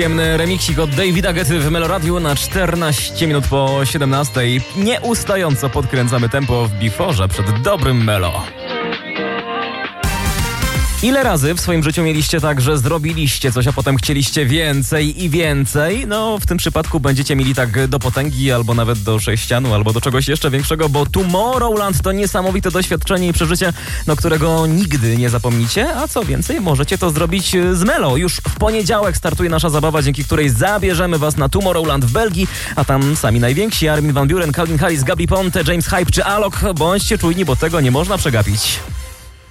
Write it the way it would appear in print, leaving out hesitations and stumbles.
Przyjemny remiksik od Davida Guetty w Meloradiu na 14 minut po 17. Nieustająco podkręcamy tempo w biforze przed dobrym Melo. Ile razy w swoim życiu mieliście tak, że zrobiliście coś, a potem chcieliście więcej i więcej? No, w tym przypadku będziecie mieli tak do potęgi, albo nawet do sześcianu, albo do czegoś jeszcze większego, bo Tomorrowland to niesamowite doświadczenie i przeżycie, którego nigdy nie zapomnicie, a co więcej, możecie to zrobić z Melo. Już w poniedziałek startuje nasza zabawa, dzięki której zabierzemy was na Tomorrowland w Belgii, a tam sami najwięksi: Armin van Buuren, Calvin Harris, Gabi Ponte, James Hype czy Alok. Bądźcie czujni, bo tego nie można przegapić.